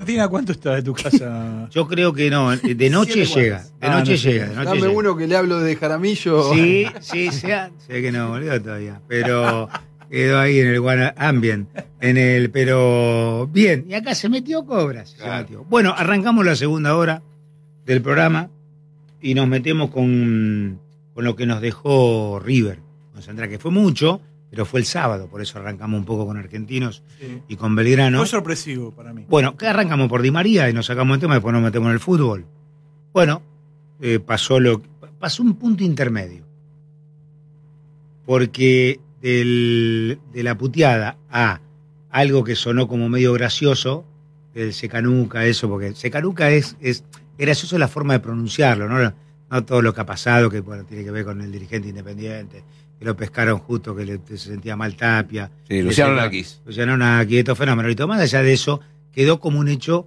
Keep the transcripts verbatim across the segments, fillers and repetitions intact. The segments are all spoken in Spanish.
Argentina, ¿cuánto está de tu casa? Yo creo que no, de noche llega. De Ah, noche no sé. llega. De noche Dame llega. uno que le hablo de Jaramillo. Sí, sí, sé, sé que no volvió todavía. Pero quedó ahí en el One Ambient. En el, pero bien. Y acá se metió Cobras. Se Claro. metió. Bueno, arrancamos la segunda hora del programa y nos metemos con, con lo que nos dejó River. Con Sandra, que fue mucho, pero fue el sábado. Por eso arrancamos un poco con Argentinos Sí. y con Belgrano. Fue sorpresivo para mí. Bueno, que arrancamos por Di María y nos sacamos el tema y después nos metemos en el fútbol. Bueno, eh, pasó lo pasó un punto intermedio. Porque del, de la puteada a algo que sonó como medio gracioso, el secanuca, eso, porque secanuca es, es, es gracioso la forma de pronunciarlo, ¿no? No todo lo que ha pasado, que bueno, tiene que ver con el dirigente independiente, que lo pescaron justo, que le, se sentía mal Tapia. Sí, Luciano Que se- Naquis. Luciano Naquis, estos fenómenos. Y todo más allá de eso, quedó como un hecho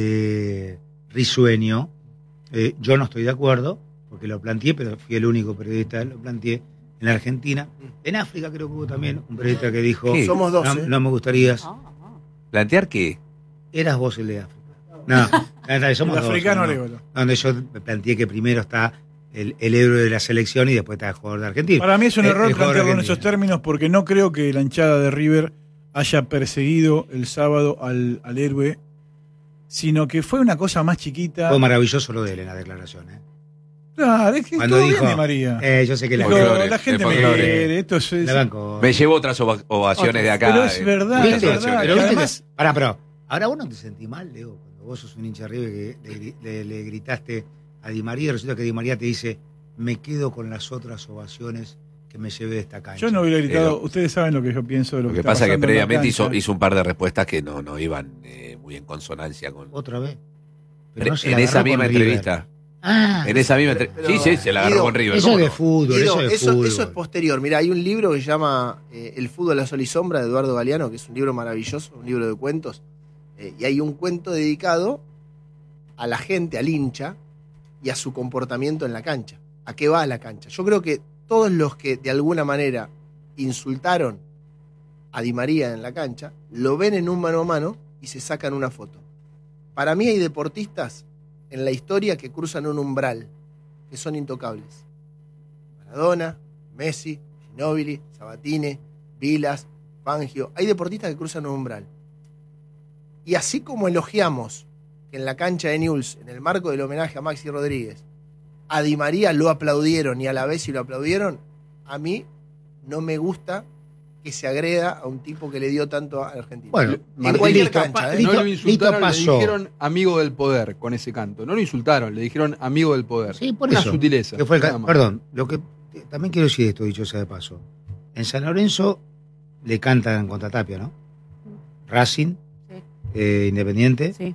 eh, risueño. Eh, yo no estoy de acuerdo, porque lo planteé, pero fui el único periodista que lo planteé en la Argentina. En África creo que hubo también un periodista que dijo, Sí. Somos dos, no, ¿eh? no me gustaría, ¿Plantear qué? eras vos el de África. No, somos El dos, africano ¿no? Arevalo. Donde yo planteé que primero está el, el héroe de la selección y después está el jugador de Argentina. Para mí es un El- error el jugador plantearlo en argentino. esos términos porque no creo que la hinchada de River haya perseguido el sábado al, al héroe, sino que fue una cosa más chiquita. Fue maravilloso lo de él en la declaración. ¿eh? Claro, es que Cuando estuvo dijo, bien Di María. Eh, yo sé que la, Dijo, folclore, la gente el me folclore. quiere, esto es, la banco. Me llevo otras ova- ovaciones de acá. Pero es eh, verdad, muchas es verdad, ovaciones. Pero que viste además- que- pará, pero ahora vos no te sentís mal, Leo, cuando vos sos un hincha de River que le, gri- le- le gritaste a Di María y resulta que Di María te dice, me quedo con las otras ovaciones que me llevé de esta cancha. Yo no hubiera gritado, Pero- ustedes saben lo que yo pienso de lo, Lo que, que está pasa es que pasando en la previamente hizo, cancha. hizo un par de respuestas que no, no iban eh, muy en consonancia con. Otra vez. Pero En, no se en la esa agarró misma con River. entrevista. Ah, En esa misma Pero- entrevista. Sí, sí, se la agarró Guido, con River. eso ¿cómo es de no? fútbol, Guido, eso es de eso, fútbol. eso es posterior. Mira, hay un libro que se llama eh, El fútbol a sol y sombra de Eduardo Galeano, que es un libro maravilloso, un libro de cuentos. Eh, y hay un cuento dedicado a la gente, al hincha, y a su comportamiento en la cancha. ¿A qué va a la cancha? Yo creo que todos los que de alguna manera insultaron a Di María en la cancha, lo ven en un mano a mano y se sacan una foto. Para mí hay deportistas en la historia que cruzan un umbral, que son intocables. Maradona, Messi, Ginóbili, Sabatini, Vilas, Fangio. Hay deportistas que cruzan un umbral. Y así como elogiamos que en la cancha de Newell's, en el marco del homenaje a Maxi Rodríguez, a Di María lo aplaudieron y a la vez y lo aplaudieron, a mí no me gusta que se agreda a un tipo que le dio tanto a Argentina. Bueno, en Martín, cualquier listo, cancha, pa- ¿eh? listo, No lo insultaron, listo le pasó. dijeron amigo del poder con ese canto. No lo insultaron, le dijeron amigo del poder. Sí, por Una eso. sutileza. Que fue el ca- nada más. perdón, lo que eh, también quiero decir esto, dicho sea de paso. En San Lorenzo le cantan contra Tapia, ¿no? Racing, Sí. eh, Independiente. Sí.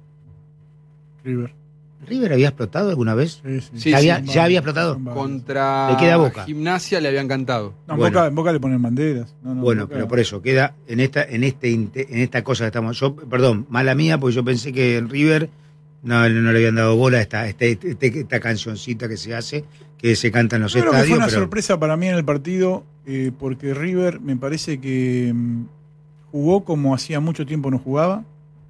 River. ¿River había explotado alguna vez? Sí, sí. Sí, ¿Ya, había, sí. ya había explotado? Contra Le queda Boca. Gimnasia le habían cantado. No, en Bueno. Boca, en Boca le ponen banderas. No, no, Bueno, Boca- pero por eso, queda en esta, en este inte- en esta cosa que estamos. Yo, perdón, mala mía, porque yo pensé que en River no, no le habían dado bola a esta, esta, esta, esta cancioncita que se hace, que se canta en los Yo creo que estadios. fue una pero- sorpresa para mí en el partido, eh, porque River me parece que mm, jugó como hacía mucho tiempo no jugaba.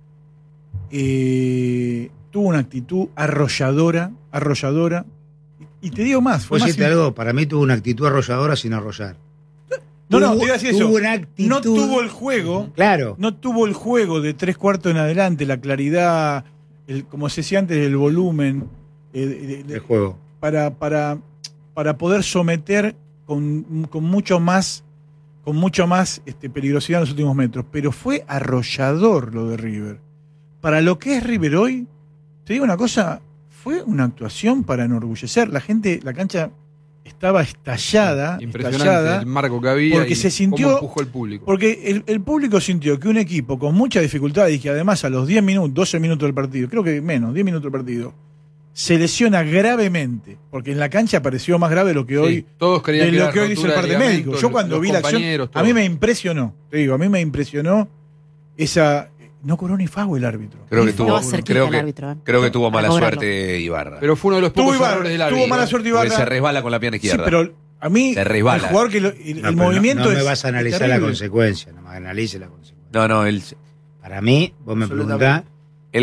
Eh, tuvo una actitud arrolladora, arrolladora. Y, y te digo más, fue ¿Puedo más decirte im- algo? Para mí tuvo una actitud arrolladora sin arrollar. No, no, Tuvo- te iba a decir tuvo eso. una actitud- No tuvo el juego, Claro. no tuvo el juego de tres cuartos en adelante, la claridad, el, como se decía antes, el volumen, eh, de- de- El juego. para, para, para poder someter con, con mucho más, con mucho más este, peligrosidad en los últimos metros. Pero fue arrollador lo de River. Para lo que es River hoy, te digo una cosa, fue una actuación para enorgullecer. La gente, la cancha estaba estallada, Impresionante estallada, el marco que había porque y se sintió- cómo empujó el público. porque el, el público sintió que un equipo con mucha dificultad y que además a los diez minutos, doce minutos del partido, creo que menos, diez minutos del partido, se lesiona gravemente, porque en la cancha pareció más grave lo que Sí, hoy, todos creían de que lo era que hoy dice el rotura de parte médico. ligamentos, Yo cuando los vi la acción, compañeros, a mí todo. me impresionó, te digo, a mí me impresionó esa... No cobró ni fago el árbitro. Creo que Estaba tuvo, cerquita creo el que, árbitro, ¿eh? creo que tuvo Para mala cobrarlo. suerte Ibarra. Pero fue uno de los Tuvo pocos Ibarra, errores del tuvo árbitro. mala suerte Porque Ibarra. se resbala con la pierna Sí, izquierda. pero a mí, Se resbala. el jugador que lo- el, No, el pero movimiento no, no es me vas a analizar la terrible. consecuencia, no me analice la consecuencia. No, no, él. Para mí, vos me Absolutamente. preguntás,